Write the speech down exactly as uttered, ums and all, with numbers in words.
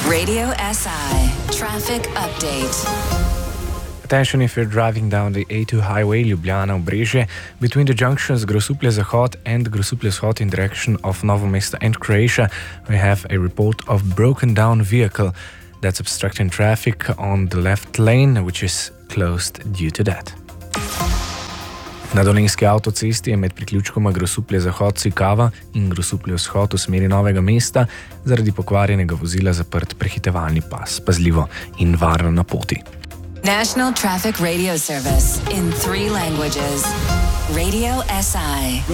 Radio S I Traffic Update. Attention if you're driving down the A two highway Ljubljana-Obrežje between the junctions Grosuplje-Zahod and Grosuplje-Vzhod in direction of Novo Mesto and Croatia. We have a report of broken down vehicle that's obstructing traffic on the left lane, which is closed due to that. Na Dolenjski avtocesti je med priključkoma Grosuplje-Zahod Cikava in Grosuplje-Vzhod v smeri Novega mesta zaradi pokvarjenega vozila zaprt prehitevalni pas. Pazljivo in varno na poti. National Traffic Radio Service in three languages. Radio S I.